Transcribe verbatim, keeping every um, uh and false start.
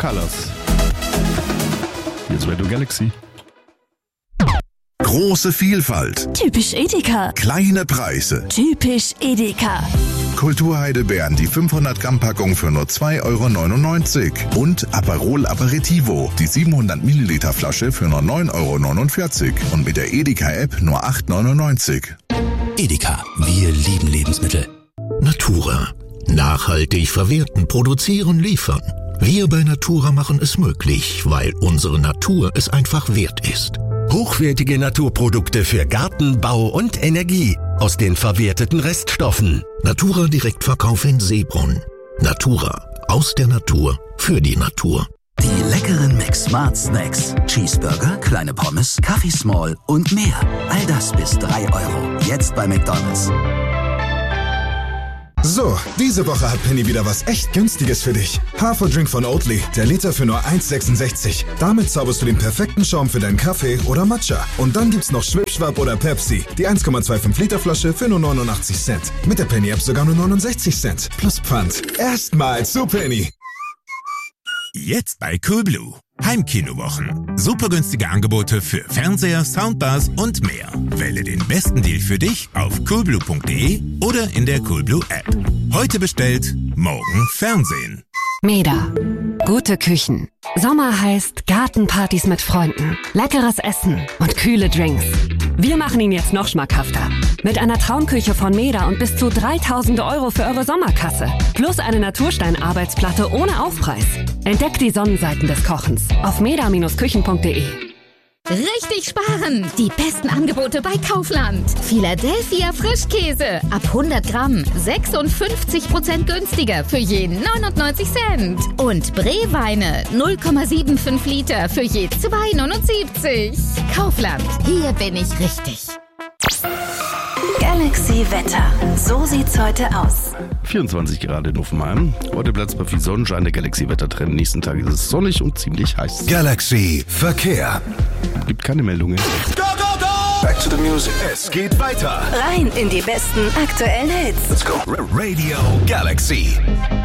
Colors. Hier ist Radio Galaxy. Große Vielfalt. Typisch Edeka. Kleine Preise. Typisch Edeka. Kulturheidelbeeren, die fünfhundert Gramm Packung für nur zwei Euro neunundneunzig. Und Aperol Aperitivo, die siebenhundert Milliliter Flasche für nur neun Euro neunundvierzig. Und mit der Edeka-App nur acht Euro neunundneunzig. Edeka, wir lieben Lebensmittel. Natura. Nachhaltig verwerten, produzieren, liefern. Wir bei Natura machen es möglich, weil unsere Natur es einfach wert ist. Hochwertige Naturprodukte für Garten, Bau und Energie aus den verwerteten Reststoffen. Natura Direktverkauf in Seebrunn. Natura. Aus der Natur. Für die Natur. Die leckeren Mix Smart Snacks. Cheeseburger, kleine Pommes, Kaffee Small und mehr. All das bis drei Euro. Jetzt bei McDonald's. So, diese Woche hat Penny wieder was echt Günstiges für dich. Haferdrink von Oatly, der Liter für nur eins sechsundsechzig. Damit zauberst du den perfekten Schaum für deinen Kaffee oder Matcha. Und dann gibt's noch Schwipschwapp oder Pepsi, die eins Komma fünfundzwanzig Liter Flasche für nur neunundachtzig Cent. Mit der Penny-App sogar nur neunundsechzig Cent. Plus Pfand. Erstmal zu Penny. Jetzt bei Coolblue. Heimkinowochen. Super günstige Angebote für Fernseher, Soundbars und mehr. Wähle den besten Deal für dich auf coolblue punkt de oder in der Coolblue App. Heute bestellt, morgen Fernsehen. Meda. Gute Küchen. Sommer heißt Gartenpartys mit Freunden, leckeres Essen und kühle Drinks. Wir machen ihn jetzt noch schmackhafter. Mit einer Traumküche von Meda und bis zu dreitausend Euro für eure Sommerkasse. Plus eine Naturstein-Arbeitsplatte ohne Aufpreis. Entdeckt die Sonnenseiten des Kochens auf meda Küchen punkt de. Richtig sparen! Die besten Angebote bei Kaufland. Philadelphia Frischkäse ab hundert Gramm sechsundfünfzig Prozent günstiger für je neunundneunzig Cent. Und Bree-Weine null Komma fünfundsiebzig Liter für je zwei neunundsiebzig. Kaufland, hier bin ich richtig. Galaxy Wetter. So sieht's heute aus. vierundzwanzig Grad in Hoffenheim. Heute bleibt bei viel Sonnenschein. Der Galaxy-Wettertrend. Nächsten Tag ist es sonnig und ziemlich heiß. Galaxy Verkehr. Gibt keine Meldungen. Go, go, go! Back to the music. Es geht weiter. Rein in die besten aktuellen Hits. Let's go. Radio Galaxy.